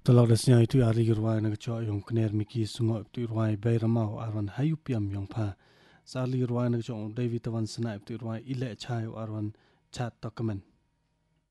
Tolak dasnya itu ari ruai na kecoa yung kner miki sungo itu ruai bay ramau arwan hayu piam yung pa. Sa ali ruai na kecoa David tawan sana itu ruai ile chayo arwan chat dokumen.